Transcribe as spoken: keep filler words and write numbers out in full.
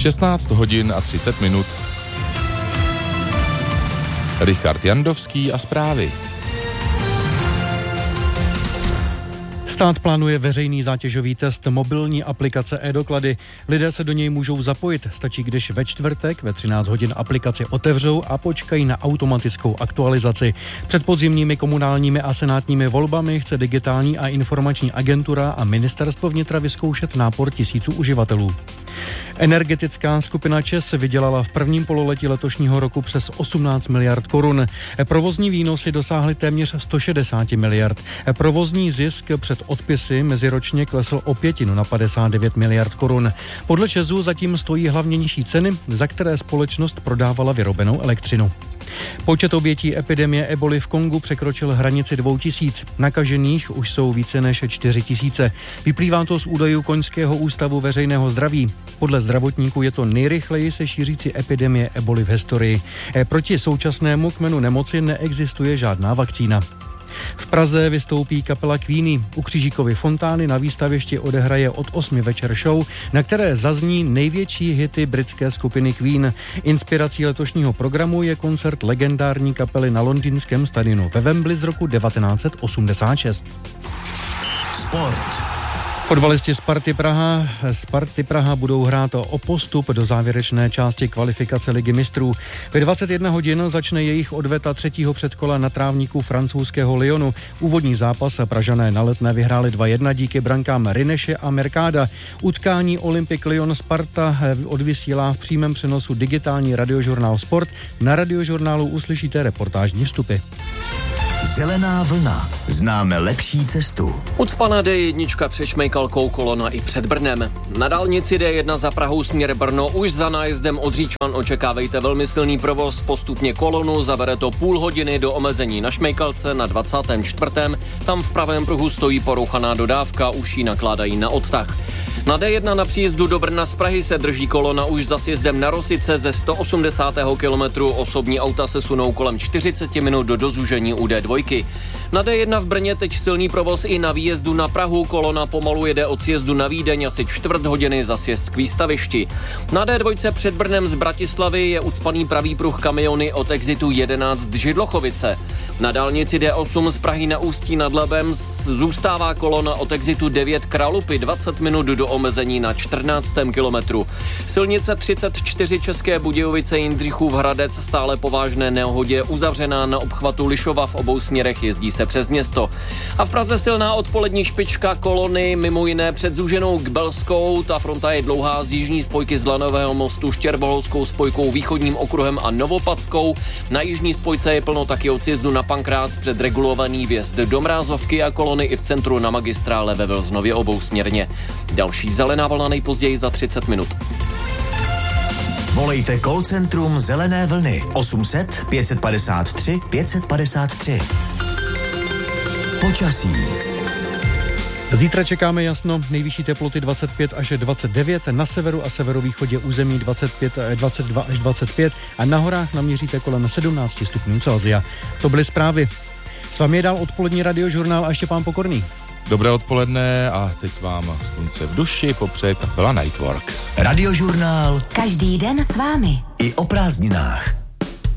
šestnáct hodin a třicet minut. Richard Jandovský a zprávy. Stát plánuje veřejný zátěžový test mobilní aplikace e-doklady. Lidé se do něj můžou zapojit. Stačí, když ve čtvrtek ve třináct hodin aplikaci otevřou a počkají na automatickou aktualizaci. Před podzimními komunálními a senátními volbami chce Digitální a informační agentura a ministerstvo vnitra vyzkoušet nápor tisíců uživatelů. Energetická skupina ČEZ vydělala v prvním pololetí letošního roku přes osmnáct miliard korun. Provozní výnosy dosáhly téměř sto šedesát miliard. Provozní zisk před odpisy meziročně klesl o pětinu na padesát devět miliard korun. Podle ČEZu zatím stojí hlavně nižší ceny, za které společnost prodávala vyrobenou elektřinu. Počet obětí epidemie eboli v Kongu překročil hranici dvou tisíc. Nakažených už jsou více než čtyři tisíce. Vyplývá to z údajů Koňského ústavu veřejného zdraví. Podle zdravotníků je to nejrychleji se šířící epidemie eboli v historii. Proti současnému kmenu nemoci neexistuje žádná vakcína. V Praze vystoupí kapela Queeny. U Křížíkovy fontány na výstavišti odehraje od osmi večer show, na které zazní největší hity britské skupiny Queen. Inspirací letošního programu je koncert legendární kapely na londýnském stadionu ve Wembley z roku devatenáct set osmdesát šest. Sport. Fotbalisti Sparty Praha, Sparty Praha budou hrát o postup do závěrečné části kvalifikace Ligy mistrů. Ve dvacet jedna hodin začne jejich odveta třetího předkola na trávníku francouzského Lyonu. Úvodní zápas Pražané na Letné vyhráli dva jedna díky brankám Rineše a Mercada. Utkání Olympic Lyon Sparta odvysílá v přímém přenosu digitální radiožurnál Sport. Na radiožurnálu uslyšíte reportážní vstupy. Zelená vlna. Známe lepší cestu. Ucpaná dé jedna před Šmejkalkou, kolona i před Brnem. Na dálnici dé jedna za Prahou směr Brno už za nájezdem od Říčan očekávejte velmi silný provoz. Postupně kolonu zabere to půl hodiny do omezení na Šmejkalce na dvacátém čtvrtém Tam v pravém pruhu stojí porouchaná dodávka, už ji nakládají na odtah. Na dé jedna na příjezdu do Brna z Prahy se drží kolona už za sjezdem na Rosice ze sto osmdesátého kilometru. Osobní auta se sunou kolem čtyřicet minut do dozúžení u dé dva. Na dé jedna v Brně teď silný provoz i na výjezdu na Prahu. Kolona pomalu jede od sjezdu na Vídeň asi čtvrt hodiny za sjezd k výstavišti. Na dé dva před Brnem z Bratislavy je ucpaný pravý pruh kamiony od exitu jedenáct Židlochovice. Na dálnici dé osm z Prahy na Ústí nad Labem zůstává kolona od exitu devět Kralupy dvacet minut do omezení na čtrnáctém kilometru. Silnice třicet čtyři České Budějovice Jindřichův Hradec stále po vážné nehodě uzavřená na obchvatu Lišova v obou směrech, jezdí se přes město. A v Praze silná odpolední špička kolony, mimo jiné před Zúženou k Belskou. Ta fronta je dlouhá z jižní spojky z Lanového mostu Štěrboholskou spojkou východním okruhem a Novopadskou. Na jižní spojce je plno taky od sjezdu na Pankrác před regulovaný vjezd do Mrázovky a kolony i v centru na magistrále ve Velznově obousměrně. Další zelená vlna nejpozději za třicet minut. Volejte call centrum Zelené vlny osm set pět padesát tři pět padesát tři. Počasí. Zítra čekáme jasno, nejvyšší teploty dvacet pět až dvacet devět, na severu a severovýchodě území dvacet pět, dvacet dva až dvacet pět a na horách naměříte kolem sedmnáct stupňů Celsia. To byly zprávy. S vámi je dál odpolední radiožurnál a Štěpán Pokorný. Dobré odpoledne a teď vám slunce v duši popřeje kapela Nightwork. Radiožurnál. Každý den s vámi. I o prázdninách.